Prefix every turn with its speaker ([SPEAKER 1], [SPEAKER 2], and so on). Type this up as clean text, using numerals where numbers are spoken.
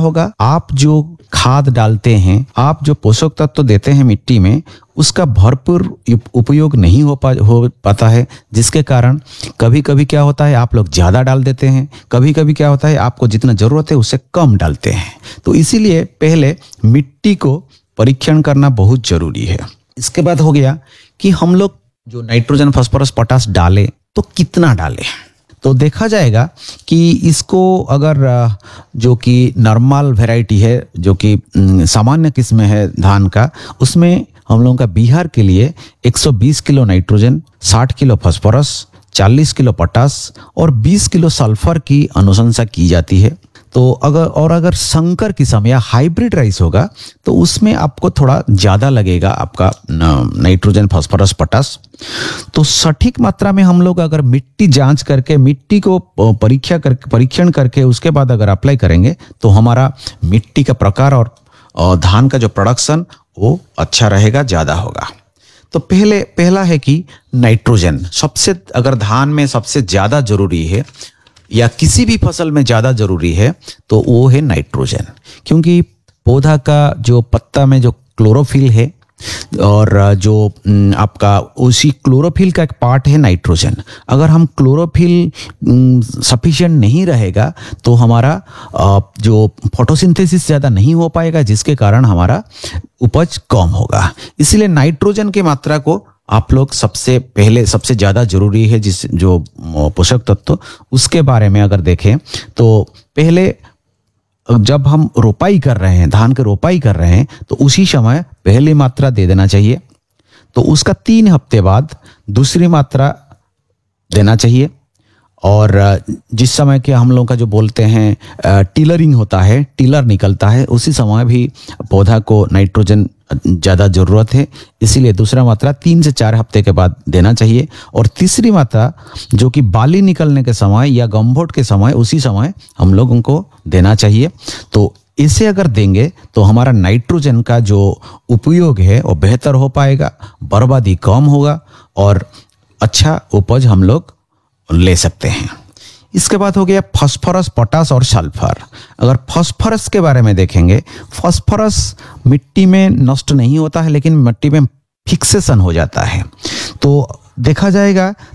[SPEAKER 1] होगा, आप जो खाद डालते हैं, आप जो पोषक तत्व देते हैं मिट्टी में, उसका भरपूर उपयोग नहीं हो पाता है, जिसके कारण कभी कभी क्या होता है आप लोग ज़्यादा डाल देते हैं, कभी कभी क्या होता है आपको जितना ज़रूरत है उससे कम डालते हैं। तो इसीलिए पहले मिट्टी को परीक्षण करना बहुत ज़रूरी है। इसके बाद हो गया कि हम लोग जो नाइट्रोजन, फास्फोरस, पोटास डालें तो कितना डालें। तो देखा जाएगा कि इसको अगर जो कि नॉर्मल वैरायटी है, जो कि सामान्य किस्म है धान का, उसमें हम लोगों का बिहार के लिए 120 kilo nitrogen, 60 kilo phosphorus, 40 kilo potash और 20 किलो सल्फर की अनुशंसा की जाती है। तो अगर संकर किस्म या हाइब्रिड राइस होगा तो उसमें आपको थोड़ा ज़्यादा लगेगा आपका नाइट्रोजन, फास्फोरस, पोटास। तो सटीक मात्रा में हम लोग अगर मिट्टी जांच करके, मिट्टी को परीक्षण करके उसके बाद अगर अप्लाई करेंगे तो हमारा मिट्टी का प्रकार और धान का जो प्रोडक्शन वो अच्छा रहेगा, ज़्यादा होगा। तो पहला है कि नाइट्रोजन सबसे, अगर धान में सबसे ज़्यादा जरूरी है या किसी भी फसल में ज़्यादा जरूरी है तो वो है नाइट्रोजन, क्योंकि पौधा का जो पत्ता में जो क्लोरोफिल है और जो आपका उसी क्लोरोफिल का एक पार्ट है नाइट्रोजन। अगर हम क्लोरोफिल सफिशिएंट नहीं रहेगा तो हमारा जो फोटोसिंथेसिस ज़्यादा नहीं हो पाएगा, जिसके कारण हमारा उपज कम होगा। इसलिए नाइट्रोजन की मात्रा को आप लोग सबसे पहले, सबसे ज़्यादा जरूरी है जिस जो पोषक तत्व, उसके बारे में अगर देखें तो पहले जब हम रोपाई कर रहे हैं, धान की रोपाई कर रहे हैं, तो उसी समय पहली मात्रा दे देना चाहिए। तो उसका 3 हफ्ते बाद दूसरी मात्रा देना चाहिए। और जिस समय के हम लोग का जो बोलते हैं टिलरिंग होता है, टिलर निकलता है, उसी समय भी पौधा को नाइट्रोजन ज़्यादा ज़रूरत है, इसीलिए दूसरा मात्रा 3 से 4 हफ्ते के बाद देना चाहिए। और तीसरी मात्रा जो कि बाली निकलने के समय या गम्भोट के समय, उसी समय हम लोगों को देना चाहिए। तो इसे अगर देंगे तो हमारा नाइट्रोजन का जो उपयोग है वो बेहतर हो पाएगा, बर्बादी कम होगा और अच्छा उपज हम लोग ले सकते हैं। इसके बाद हो गया फास्फोरस, पोटास और सल्फर। अगर फास्फोरस के बारे में देखेंगे, फास्फोरस मिट्टी में नष्ट नहीं होता है, लेकिन मिट्टी में फिक्सेशन हो जाता है। तो देखा जाएगा